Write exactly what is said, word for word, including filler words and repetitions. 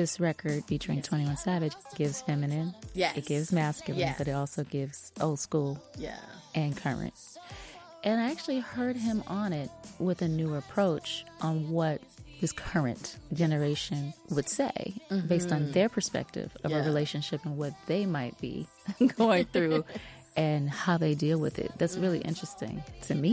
this record featuring yes. twenty-one Savage gives feminine. Yes. It gives masculine, yes. but it also gives old school yeah. and current. And I actually heard him on it with a new approach on what this current generation would say mm-hmm. based on their perspective of yeah. a relationship and what they might be going through and how they deal with it. That's really interesting to me.